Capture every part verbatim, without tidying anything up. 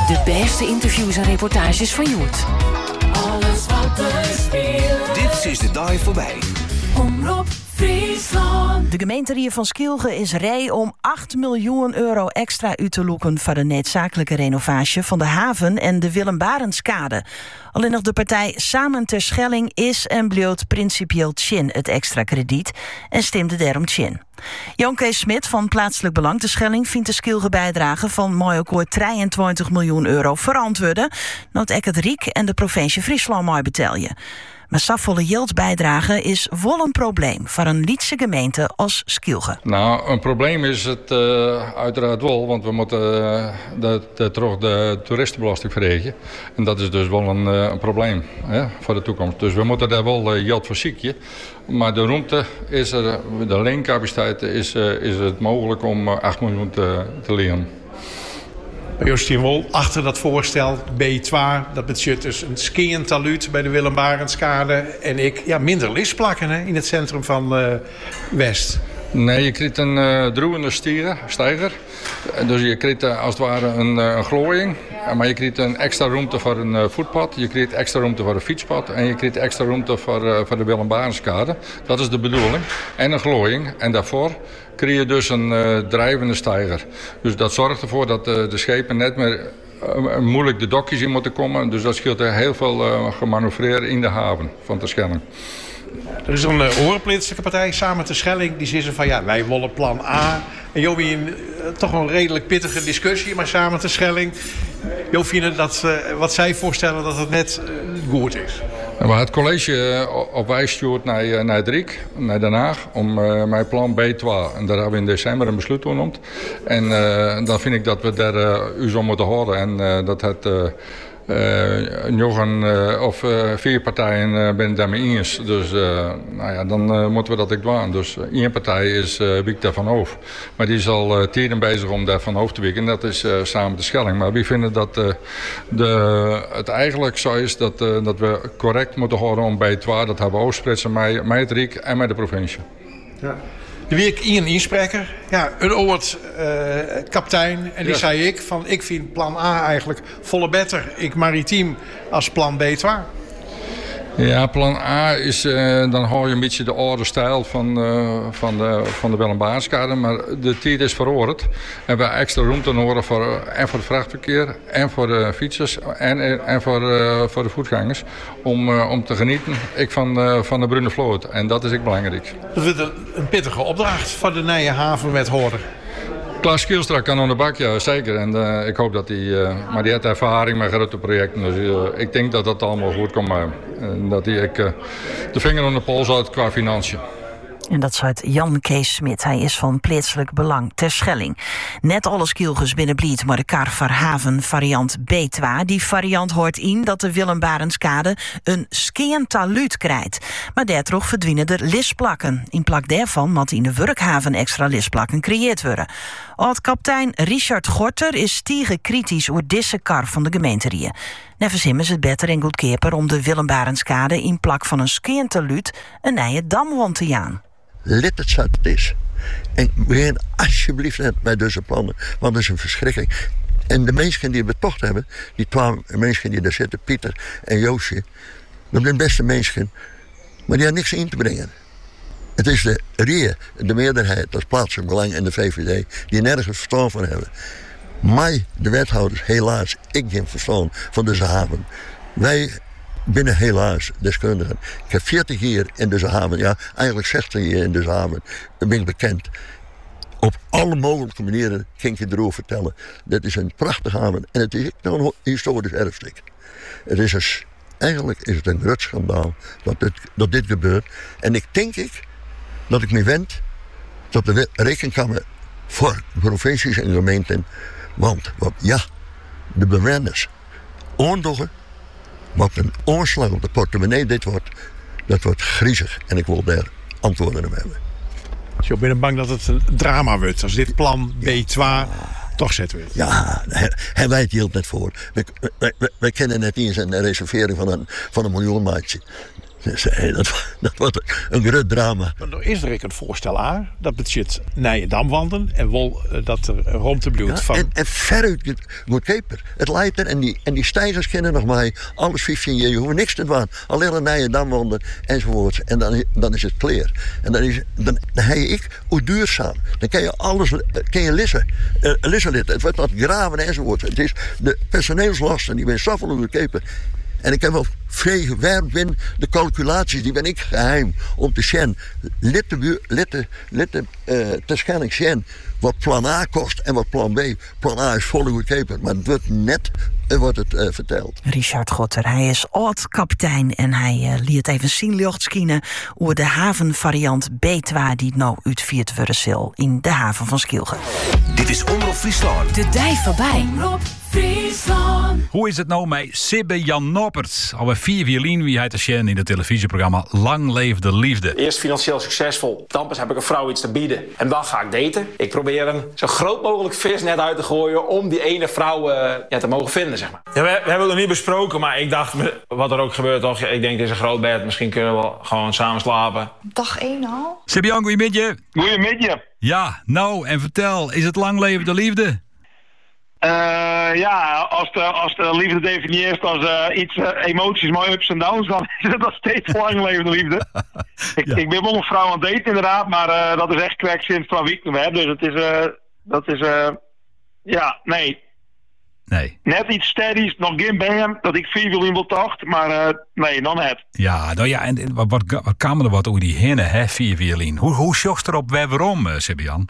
De beste interviews en reportages van Joert. Alles wat er speelt. Dit is de dag voorbij. Omroep Friesland. De gemeenterie van Skilge is rij om acht miljoen euro extra uit te loeken voor de noodzakelijke renovatie van de haven en de Willem Barentskade. Alleen nog de partij Samen ter Schelling is en bleef principieel tjin het extra krediet en stemde daarom tjin. Jan Kees Smit van Plaatselijk Belang de Schelling vindt de Skilge bijdrage van mooi akkoord drieëntwintig miljoen euro verantwoorden. Nood ek het Riek en de provincie Friesland mooi betelje. Maar safvolle yieldbijdrage is wel een probleem voor een Lietse gemeente als Skilge. Nou, een probleem is het uh, uiteraard wel, want we moeten uh, de, de, terug de toeristenbelasting verregen. En dat is dus wel een, uh, een probleem hè, voor de toekomst. Dus we moeten daar wel uh, yield voor ziekje. Maar de ruimte is er, de leencapaciteit is, uh, is het mogelijk om uh, acht miljoen te, te lenen. Jostien Wol, achter dat voorstel, B twee, dat betekent dus een skiën taluut bij de Willem Barentskade. En ik, ja, minder listplakken hè, in het centrum van uh, West. Nee, je krijgt een uh, droevende stier, steiger. Dus je krijgt uh, als het ware een, uh, een glooiing. Maar je krijgt een extra ruimte voor een uh, voetpad. Je krijgt extra ruimte voor een fietspad. En je krijgt extra ruimte voor, uh, voor de Willem Barentskade. Dat is de bedoeling. En een glooiing. En daarvoor krijg je dus een uh, drijvende steiger. Dus dat zorgt ervoor dat uh, de schepen net meer uh, moeilijk de dokjes in moeten komen. Dus dat scheelt er heel veel uh, gemanoeuvreerd in de haven van Terschelling. Er is een uh, orenplitselijke partij, Samen ter Schelling. Die zeggen van ja, wij willen plan A. En Jo, een uh, toch een redelijk pittige discussie, maar Samen ter Schelling. Jo, vinden dat uh, wat zij voorstellen dat het net uh, goed is. Maar het college op wijs stuurt naar, uh, naar het Riek, naar Den Haag, om uh, mijn plan B twee. En daar hebben we in december een besluit genoemd. En uh, dan vind ik dat we daar uh, u zo moeten horen. En uh, dat het... Uh, Uh, nog een uh, of uh, vier partijen uh, ben het daarmee eens. Dus uh, nou ja, dan uh, moeten we dat ook doen. Dus uh, één partij is uh, Wiek daarvan over. Maar die is al uh, tijden bezig om daarvan over te wikken. En dat is uh, Samen ter Schelling. Maar we vinden dat uh, de, het eigenlijk zo is dat, uh, dat we correct moeten horen om B twee. Dat hebben we oversplitsen met, met het Riek en met de provincie. Ja. De week Ian inspreker, ja, een oud uh, kapitein. En die ja. zei ik van ik vind plan A eigenlijk volle beter. Ik maritiem als plan B twee. Ja, plan A is, uh, dan hou je een beetje de oude stijl van, uh, van de, van de Willem Barentskade. Maar de tijd is verouderd. En we hebben extra ruimte nodig voor, uh, en voor het vrachtverkeer, en voor de fietsers, en, en voor, uh, voor de voetgangers. Om, uh, om te genieten ik van, uh, van de Brune Vloot. En dat is ook belangrijk. Dat is een, een pittige opdracht voor de nieuwe haven met Hoorn. Klaas Kielstra kan aan de bak, ja, zeker. En uh, ik hoop dat hij... Uh, maar die heeft ervaring met grote projecten. Dus uh, ik denk dat dat allemaal goed komt. Uh, dat hij uh, de vinger aan de pols houdt qua financiën. En dat is Jan Kees Smit. Hij is van Plaatselijk Belang ter Schelling. Net alle Skilges binnenbliet, maar de kar voor haven variant B twee. Die variant hoort in dat de Willem Barentskade een skiën taluut krijgt. Maar daardoor verdwijnen er listplakken. In plak daarvan moet in de Wurkhaven extra listplakken creëerd worden. Oud-kapitein Richard Gorter is stiegen kritisch over deze kar van de gemeenterieën. Nevens hem is het beter en goedkeeper om de Willem Barentskade in plak van een skiën taluut een nieuwe damwand te jaan. Let het zat het is. En begin alsjeblieft net bij deze plannen, want dat is een verschrikking. En de mensen die we betocht hebben, die twee mensen die daar zitten, Pieter en Joosje, dat zijn beste mensen, maar die hebben niks in te brengen. Het is de R I E, de meerderheid, dat is Plaatselijk Belang en de V V D, die nergens verstand van hebben. Maar de wethouders, helaas, ik geen verstand van deze haven. Wij binnen helaas deskundigen. Ik heb veertig jaar in deze haven, ja, eigenlijk zestig jaar in deze haven, ben ik bekend. Op alle mogelijke manieren ging ik je erover vertellen. Dit is een prachtige haven en het is een historisch erfstuk. Het is een, eigenlijk is het een groot schandaal dat dit, dat dit gebeurt. En ik denk ik dat ik me wend tot de rekenkamer voor provincies en gemeenten. Want wat, ja, de bewoners oorlogen, wat een omslag op de portemonnee dit wordt, dat wordt griezig. En ik wil daar antwoorden op hebben. Dus ik ben bang dat het een drama wordt als dit plan B twee ja. toch zet wordt. Ja, en wij het hield net voor. Wij, wij, wij, wij kennen net eens een reservering van een, van een miljoenmaatje. Dus, hey, dat, dat wordt een groot drama. Maar er is er ook een voorstel aan. Dat betekent naar je dam wandelen. En wel uh, dat er ruimte blijft Ja, van... en, en veruit goedkoper. Het leidt er en die, en die stijgers kennen nog maar alles vijftien jaar. Je hoeft niks te doen. Alleen naar je dam wandelen enzovoort. En dan, dan is het clear. En dan, is, dan, dan heb ik hoe duurzaam. Dan kan je alles kan je lezen. Uh, lezen litten. Het wordt wat graven enzovoort. Het is de personeelslasten die zijn zoveel goedkoper. En ik heb wel vrij waar ben de calculaties, die ben ik geheim om te zien. Litten, litten, litten uh, te schenning zien wat plan A kost en wat plan B. Plan A is volle goedkoper, maar het wordt net uh, wordt het uh, verteld. Richard Gotter, hij is oud-kapitein en hij uh, liet even zien luchtskinen over de havenvariant B twee die nou uitvierd worden zal in de haven van Skilge. Dit is Omroep Friesland. De dij voorbij. Omroep Friesland. Hoe is het nou met Sibbe Jan Noppert? Alweer vier violien wie hij te zien in het televisieprogramma Lang Leef de Liefde. Eerst financieel succesvol, dan pas heb ik een vrouw iets te bieden. En dan ga ik daten. Ik probeer een zo groot mogelijk visnet uit te gooien om die ene vrouw uh, ja, te mogen vinden, zeg maar. Ja, we, we hebben het nog niet besproken, maar ik dacht, wat er ook gebeurt, toch? Ik denk, dit is een groot bed, misschien kunnen we wel gewoon samen slapen. Dag één al. Sibbe Jan, goeiemiddag. Goeiemiddag. Ja, nou, en vertel, is het Lang Leven de Liefde? Uh, ja, als de, als de liefde definieert als uh, iets uh, emoties, mooie ups en downs, dan is het nog steeds lang levende liefde. ik, Ja. ik ben wel een vrouw aan het daten inderdaad, maar uh, dat is echt kwek sinds twaalf weken we hebben. Dus het is, uh, dat is, uh, ja, nee. Nee. Net iets steadies, nog geen B M, dat ik vier wil in wil tocht, maar uh, nee, dan net. Ja, nou ja, en wat, wat, wat kwam er wat over die hinnen, hè, vier violien? Hoe, hoe zocht erop weer waarom, uh, Sibbe Jan?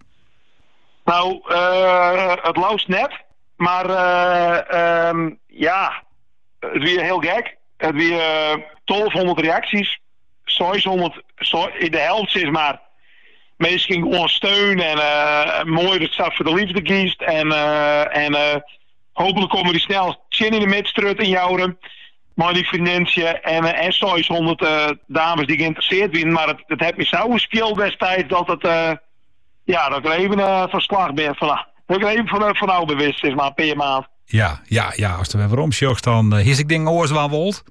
Nou, uh, het loopt net. Maar uh, um, ja, het weer heel gek. Het weer uh, twaalfhonderd reacties. zeshonderd, in de helft is maar. Mensen gingen gewoon steun en uh, mooi dat het zelf voor de liefde kiest. En, uh, en uh, hopelijk komen die snel zin in de midstrut in jouwen. Maar die vriendinnetje en, uh, en zeshonderd uh, dames die geïnteresseerd zijn. Maar het, het heeft me zo gespeeld destijds dat het, uh, ja, dat ik er even uh, van slag ben vanaf. Dat ik even van, van nou bewust is, maar per maand. Ja, ja, ja, als er weer waarom zocht, dan uh, is ik ding oors wel wold.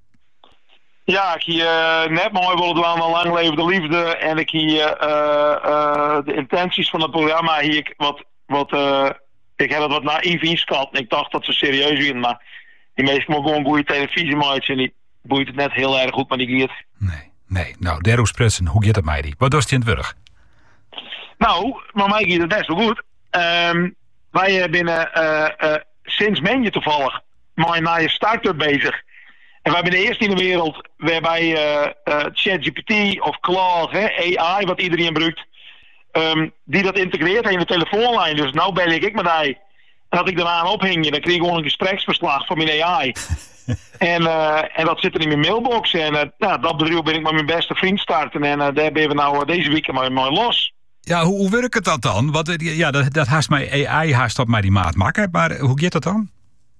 Ja, ik hier uh, net mooi wil het wel een lang leven de liefde. En ik hier uh, uh, de intenties van het programma hier ik wat, wat uh, ik heb het wat naïef inschat. En ik dacht dat ze serieus waren, maar die meesten mogen gewoon goede televisie maken en die boeit het net heel erg goed, maar die giet. Nee, nee, nou, Derro Sprutsen, hoe gaat het mij die? Wat doet je in het wurg? Nou, maar mij gaat het best wel goed. Um, wij binnen uh, uh, sinds Menje toevallig maar naar je start-up bezig. En wij zijn de eerste in de wereld waarbij uh, uh, ChatGPT of Claude, hè, A I, wat iedereen gebruikt, um, die dat integreert in de telefoonlijn. Dus nou bel ik met hij. En dat ik daaraan ophing, dan kreeg ik gewoon een gespreksverslag van mijn A I. en, uh, en dat zit er in mijn mailbox. En uh, nou, dat bedrijf ben ik met mijn beste vriend starten. En uh, daar ben we nou uh, deze week maar mooi los. Ja, hoe, hoe werkt dat dan? Want ja, dat, dat haast mij A I haast op mij die maat maken. Maar hoe gaat dat dan?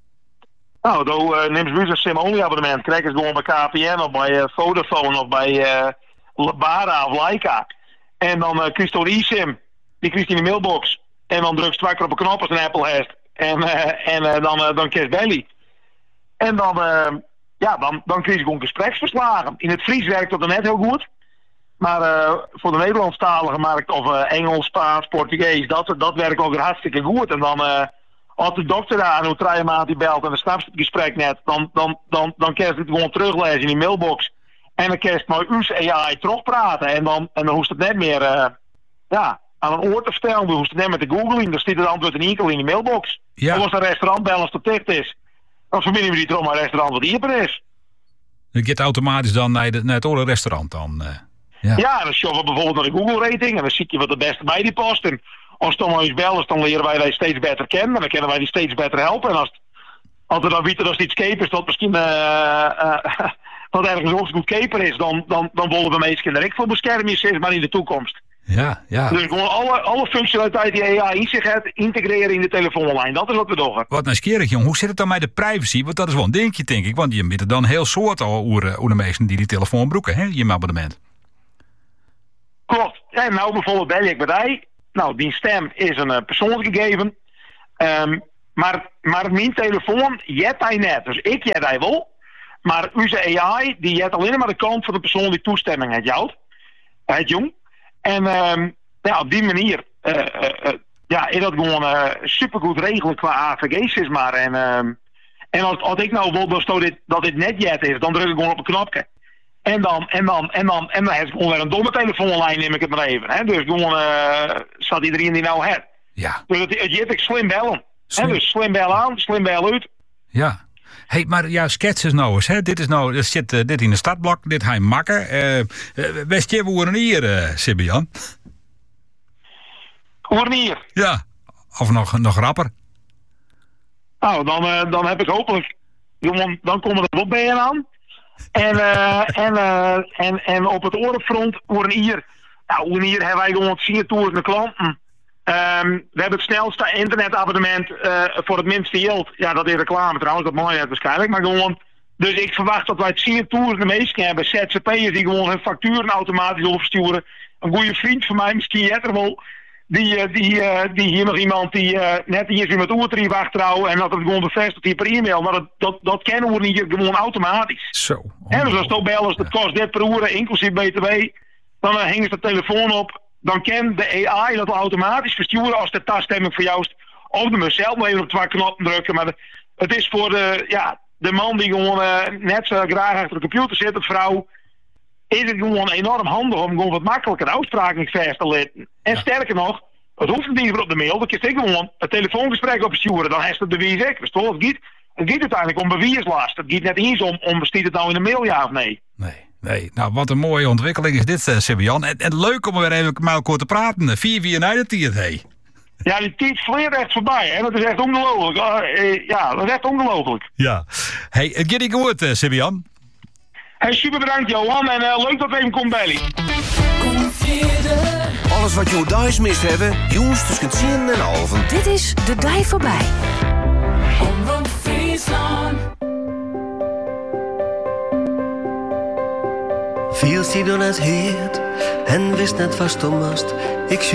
Nou, dan uh, neem ze een sim-only abonnement. Krijg eens gewoon bij K P N of bij uh, Vodafone of bij uh, Bara of Leica. En dan uh, kiest door eSIM. Die kiest in de mailbox. En dan drukt zwakker op een knop als een Apple heeft. En, uh, en uh, dan, uh, dan kiest Belly. En dan, uh, ja, dan, dan kies ik gewoon gespreksverslagen. In het Fries werkt dat dan net heel goed. Maar uh, voor de Nederlandstalige markt of uh, Engels, Spaans, Portugees, dat, dat werkt ook weer hartstikke goed. En dan, uh, als de dokter daar een drie maand die belt en dan snapt het gesprek net, dan, dan, dan, dan kan je het gewoon teruglezen in die mailbox. En dan kan je met uw A I terugpraten. En dan, en dan hoeft het net meer uh, ja, aan een oor te vertellen. Dan hoeft het net met de googling. Dan staat het antwoord in enkel in die mailbox. Ja. Of als een restaurant bellen als het dicht is, dan verbinden we die terug naar een restaurant wat dieper is. Je gaat automatisch dan naar, de, naar het andere restaurant dan. Uh, ja. Ja, en dan show we bijvoorbeeld naar de Google rating en dan zie je wat de beste bij die past. En als het dan maar eens bellen, dan leren wij die steeds beter kennen en dan kunnen wij die steeds beter helpen. En als, het, als we dan weten dat het iets keper is, dat misschien uh, uh, wat ergens ook goed keper is, dan, dan, dan willen we meestal er ook voor beschermen, is maar in de toekomst. Ja, ja. Dus gewoon alle, alle functionaliteit die A I in zich heeft, integreren in de telefoonlijn. Dat is wat we doen. Wat nieuwsgierig, jong. Hoe zit het dan met de privacy? Want dat is wel een dingetje, denk ik. Want je bent er dan heel soort over de mensen die die telefoon broeken, hè? Je abonnement. Klopt. En nou bijvoorbeeld bel ik bij die. Nou, die stem is een uh, persoonlijk gegeven. Um, maar, maar mijn telefoon jet hij net. Dus ik jet hij wel. Maar onze A I, die heeft alleen maar de kant van de persoon die toestemming heeft jou. Het jong. En um, ja, op die manier uh, uh, uh, ja, is dat gewoon uh, supergoed regelen qua A V G's is maar. En, um, en als, als ik nou wil dat dit, dat dit net jet is, dan druk ik gewoon op een knopje. En dan, en dan, en dan, en dan heb ik gewoon weer een domme telefoonlijn, neem ik het maar even. Hè? Dus gewoon, uh, zat iedereen die nou heeft. Ja. Dus het, het jet ik slim bellen. Slim. Hè? Dus slim bellen aan, slim bellen uit. Ja. Hey, maar ja, schets is nou eens. Hè? Dit is nou, dit zit uh, dit in de startblok, dit ga je makken. Uh, uh, Wist je hoe hier, uh, Sibian? Hoe hier? Ja. Of nog, nog rapper? Nou, dan, uh, dan heb ik hopelijk, jongen, dan komen er wat bij je aan. En, uh, en, uh, en, en op het orenfront, hoe hier, nou, hoe hier hebben wij gewoon signaturen klanten. Um, we hebben het snelste internetabonnement uh, voor het minste geld. Ja, dat is reclame trouwens, dat mag je net waarschijnlijk. Maar gewoon, dus ik verwacht dat wij het signaturen de meeste hebben. Z Z P'ers die gewoon hun facturen automatisch oversturen. Een goede vriend van mij, misschien Jetter wel. Die, die, uh, die hier nog iemand die uh, net hier is weer met oertarief achterhouden en dat het gewoon bevestigt hier per e-mail. Maar dat, dat, dat kennen we niet gewoon automatisch. Zo. En dus als het ook bellen, dat kost dit per uur, inclusief B T W. Dan uh, hingen ze de telefoon op. Dan kan de A I dat automatisch versturen als de taststemming voor jou is. Of dan moet je zelf nog even op twee knoppen drukken. Maar de, het is voor de, ja, de man die gewoon uh, net zo graag achter de computer zit, de vrouw. Is het gewoon enorm handig om gewoon wat makkelijker uitspraken vast te letten. En ja. Sterker nog, het hoeft niet meer op de mail. Dan kun je gewoon een telefoongesprek opsturen. Dan heeft het bewijs ik. Het gaat, het gaat uiteindelijk om bewijslast. Het gaat net eens om, om bestaat het nou in de mail, ja of nee? Nee. Nee, nou wat een mooie ontwikkeling is dit, uh, Sibian. En, en leuk om weer even met elkaar te praten. Vier, vier naar de tiert, hé. Ja, die tijd vleert echt voorbij, hè. Dat is echt ongelooflijk. Uh, ja, dat is echt ongelooflijk. Ja. Hey, het gaat niet goed, uh, Sibian. Hey, super bedankt, Johan. En uh, leuk dat we even komt bellen. Alles wat je thuis mist hebben, jongens tussen tien en half. Dit is De Dij Voorbij. Omroep Friesland. Viel sie door het heert en wist net vast om mast. Ik